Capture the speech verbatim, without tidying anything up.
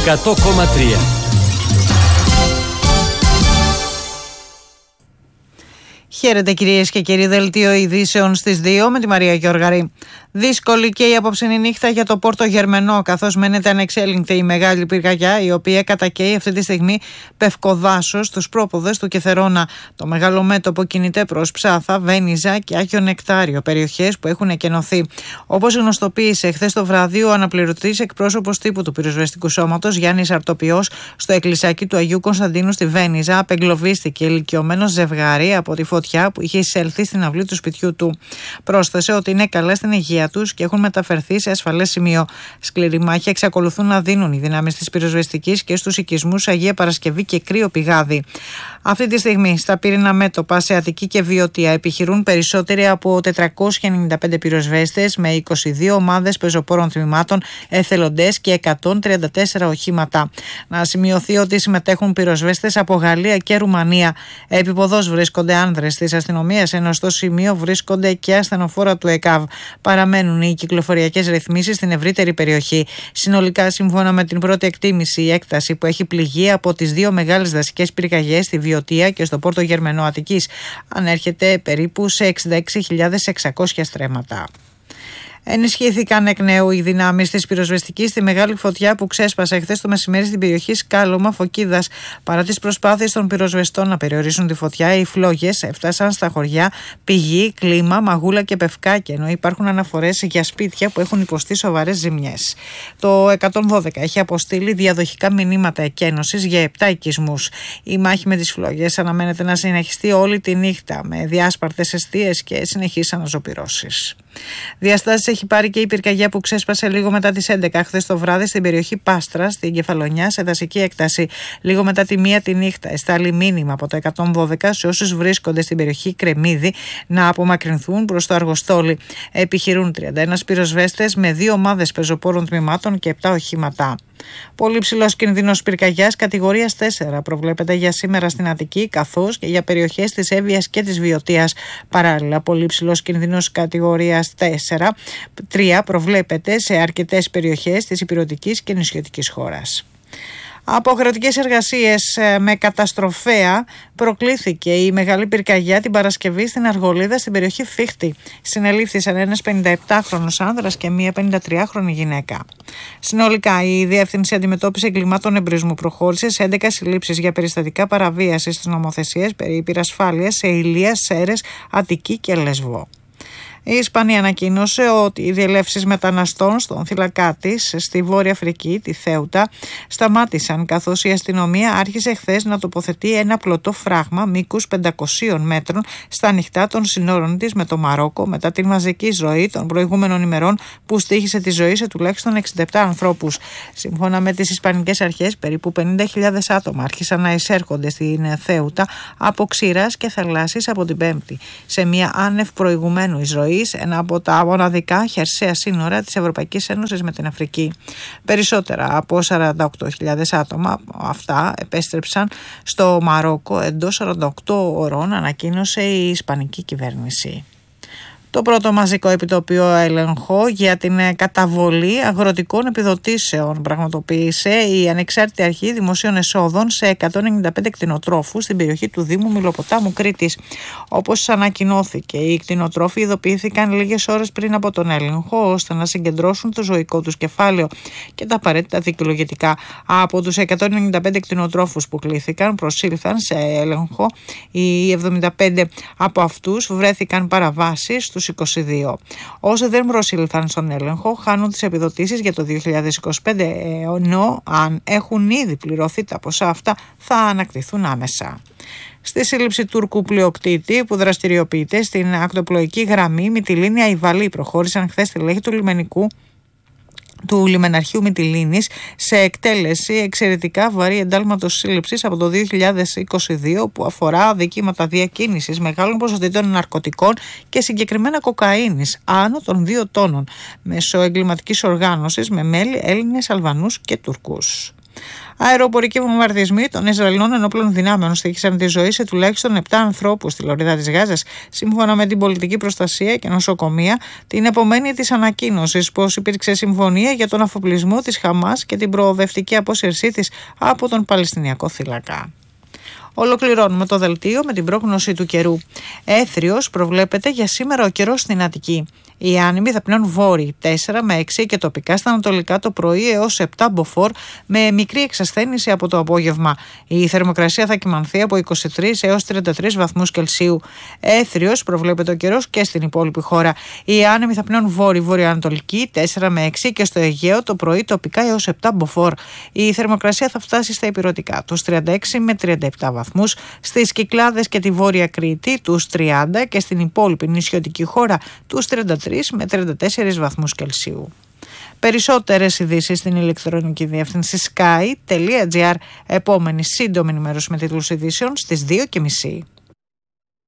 εκατό κόμμα τρία. Χαίρετε κυρίες και κύριοι, δελτίο ειδήσεων στις δύο με τη Μαρία Γιώργαρη. Δύσκολη και η απόψινή νύχτα για το Πόρτο Γερμενό, καθώς μένεται ανεξέλιγκτη η μεγάλη πυρκαγιά, η οποία κατακαίει αυτή τη στιγμή Πευκοδάσο στους πρόποδες του Κεθερώνα. Το μεγάλο μέτωπο κινείται προς Ψάθα, Βένιζα και Άγιο Νεκτάριο, περιοχές που έχουν εκενωθεί. Όπως γνωστοποίησε χθες το βράδυ ο αναπληρωτής εκπρόσωπος τύπου του πυροσβεστικού σώματος Γιάννης Αρτοπιός, στο εκκλησάκι του Αγίου Κωνσταντίνου στη Βένιζα απεγκλωβίστηκε ηλικιωμένο ζευγάρι από τη φωτιά που είχε εισέλθει στην αυλή του σπιτιού του. Πρόσθεσε ότι είναι καλά στην υγεία τους και έχουν μεταφερθεί σε ασφαλές σημείο. Σκληρή μάχη εξακολουθούν να δίνουν οι δυνάμεις της πυροσβεστικής και στους οικισμούς Αγία Παρασκευή και Κρύο Πηγάδι. Αυτή τη στιγμή στα πύρινα μέτωπα σε Αττική και Βιωτία επιχειρούν περισσότεροι από τετρακόσιοι ενενήντα πέντε πυροσβέστες με είκοσι δύο ομάδες πεζοπόρων τμήματων, εθελοντές και εκατόν τριάντα τέσσερα οχήματα. Να σημειωθεί ότι συμμετέχουν πυροσβέστες από Γαλλία και Ρουμανία. Επιποδός βρίσκονται άνδρες της αστυνομίας, ενώ στο σημείο βρίσκονται και ασθενοφόρα του ΕΚΑΒ. Παραμένουν οι κυκλοφοριακές ρυθμίσεις στην ευρύτερη περιοχή. Συνολικά, σύμφωνα με την πρώτη εκτίμηση, η έκταση που έχει πληγεί από τις δύο μεγάλες δασικές πυρκαγιές στη Βιωτία και στο Πόρτο Γερμενό Αττικής ανέρχεται περίπου σε εξήντα έξι χιλιάδες εξακόσια στρέμματα. Ενισχύθηκαν εκ νέου οι δυνάμεις της πυροσβεστικής στη μεγάλη φωτιά που ξέσπασε χθες το μεσημέρι στην περιοχή Σκάλωμα Φωκίδας. Παρά τις προσπάθειες των πυροσβεστών να περιορίσουν τη φωτιά, οι φλόγες έφτασαν στα χωριά Πηγή, Κλίμα, Μαγούλα και Πευκάκη, ενώ υπάρχουν αναφορές για σπίτια που έχουν υποστεί σοβαρές ζημιές. Το εκατόν δώδεκα έχει αποστείλει διαδοχικά μηνύματα εκένωσης για επτά οικισμούς. Η μάχη με τις φλόγες αναμένεται να συνεχιστεί όλη τη νύχτα με διάσπαρτες εστίες και συνεχείς αναζωπυρώσεις. Διαστάσεις έχει πάρει και η πυρκαγιά που ξέσπασε λίγο μετά τις έντεκα χθες το βράδυ στην περιοχή Πάστρα, στην Κεφαλονιά, σε δασική έκταση. Λίγο μετά τη μία τη νύχτα, εστάλει μήνυμα από το εκατόν δώδεκα σε όσους βρίσκονται στην περιοχή Κρεμμύδη να απομακρυνθούν προς το Αργοστόλι. Επιχειρούν τριάντα ένα πυροσβέστες με δύο ομάδες πεζοπόρων τμήματων και επτά οχήματα. Πολύ ψηλός κινδύνος πυρκαγιάς κατηγορίας τέσσερα προβλέπεται για σήμερα στην Αττική, καθώς και για περιοχές της Εύβοιας και της Βιωτίας. Παράλληλα, πολύ ψηλός κινδύνος κατηγορίας τέσσερα τρία προβλέπεται σε αρκετές περιοχές της ηπειρωτικής και νησιωτικής χώρας. Από κρατικές εργασίες με καταστροφέα προκλήθηκε η μεγάλη πυρκαγιά την Παρασκευή στην Αργολίδα στην περιοχή Φίχτη. Συνελήφθησαν ένας πενηνταεπτάχρονος άνδρας και μία πενηντατριάχρονη γυναίκα. Συνολικά η Διεύθυνση Αντιμετώπισης Εγκλημάτων Εμπρισμού προχώρησε σε έντεκα συλλήψεις για περιστατικά παραβίασης της νομοθεσίας περί υπηρασφάλειας σε Ηλία, Σέρρες, Αττική και Λεσβό. Η Ισπανία ανακοίνωσε ότι οι διελεύσεις μεταναστών στον θύλακά της στη Βόρεια Αφρική, τη Θέουτα, σταμάτησαν, καθώς η αστυνομία άρχισε χθες να τοποθετεί ένα πλωτό φράγμα μήκους πεντακοσίων μέτρων στα ανοιχτά των συνόρων της με το Μαρόκο, μετά την μαζική εισρωή των προηγούμενων ημερών που στοίχησε τη ζωή σε τουλάχιστον εξήντα επτά ανθρώπους. Σύμφωνα με τις ισπανικές αρχές, περίπου πενήντα χιλιάδες άτομα άρχισαν να εισέρχονται στην Θέουτα από ξηράς και θαλάσσης από την Πέμπτη, σε μια άνευ προηγουμένου εισρωή, ένα από τα μοναδικά χερσαία σύνορα της Ευρωπαϊκής Ένωσης με την Αφρική. Περισσότερα από σαράντα οκτώ χιλιάδες άτομα αυτά επέστρεψαν στο Μαρόκο εντός σαράντα οκτώ ωρών, ανακοίνωσε η Ισπανική κυβέρνηση. Το πρώτο μαζικό επιτοπίο έλεγχο για την καταβολή αγροτικών επιδοτήσεων πραγματοποίησε η Ανεξάρτητη Αρχή Δημοσίων Εσόδων σε εκατόν ενενήντα πέντε κτηνοτρόφους στην περιοχή του Δήμου Μηλοποτάμου Κρήτης. Όπως ανακοινώθηκε, οι κτηνοτρόφοι ειδοποιήθηκαν λίγες ώρες πριν από τον έλεγχο ώστε να συγκεντρώσουν το ζωικό τους κεφάλαιο και τα απαραίτητα δικαιολογητικά. Από τους εκατόν ενενήντα πέντε κτηνοτρόφους που κλήθηκαν προσήλθαν σε έλεγχο, οι εβδομήντα πέντε από αυτούς βρέθηκαν παραβάσεις στους είκοσι δύο. Όσοι δεν προσήλθαν στον έλεγχο χάνουν τις επιδοτήσεις για το δύο χιλιάδες είκοσι πέντε, ενώ αν έχουν ήδη πληρωθεί τα ποσά αυτά θα ανακτηθούν άμεσα. Στη σύλληψη Τούρκου πλειοκτήτη που δραστηριοποιείται στην ακτοπλοϊκή γραμμή Μυτιλήνη-Αϊβαλή προχώρησαν χθες τη λέχη του λιμενικού του λιμεναρχείου Μυτιλήνης σε εκτέλεση εξαιρετικά βαρύ εντάλματος σύλληψης από το δύο χιλιάδες είκοσι δύο που αφορά αδικήματα διακίνησης μεγάλων ποσοτήτων ναρκωτικών και συγκεκριμένα κοκαίνης άνω των δύο τόνων μέσω εγκληματικής οργάνωσης με μέλη Έλληνες, Αλβανούς και Τουρκούς. Αεροπορικοί βομβαρδισμοί των Ισραηλινών ενόπλων δυνάμεων στοίχησαν τη ζωή σε τουλάχιστον επτά ανθρώπους στη λωρίδα της Γάζας, σύμφωνα με την πολιτική προστασία και νοσοκομεία, την επομένη της ανακοίνωσης πως υπήρξε συμφωνία για τον αφοπλισμό της Χαμάς και την προοδευτική απόσυρσή της από τον Παλαιστινιακό θύλακα. Ολοκληρώνουμε το δελτίο με την πρόγνωση του καιρού. Έθριος προβλέπεται για σήμερα ο καιρός στην Αττική. Οι άνεμοι θα πνέουν βόρειοι τέσσερα με έξι και τοπικά στα ανατολικά το πρωί έως επτά μποφόρ με μικρή εξασθένηση από το απόγευμα. Η θερμοκρασία θα κυμανθεί από είκοσι τρεις έως τριάντα τρεις βαθμούς Κελσίου. Έθριος προβλέπεται ο καιρός και στην υπόλοιπη χώρα. Οι άνεμοι θα πνέουν βόρειοι βορειοανατολικοί τέσσερα με έξι και στο Αιγαίο το πρωί τοπικά έως επτά μποφόρ. Η θερμοκρασία θα φτάσει στα ηπειρωτικά τους τριάντα έξι με τριάντα επτά βαθμούς, στις Κυκλάδες και τη Βόρεια Κρήτη τους τριάντα και στην υπόλοιπη νησιωτική χώρα τους τριάντα τρεις με τριάντα τέσσερις βαθμούς Κελσίου. Περισσότερες ειδήσεις στην ηλεκτρονική διεύθυνση sky τελεία gr. Επόμενη σύντομη ενημέρωση με τίτλους ειδήσεων στις δύο και μισή.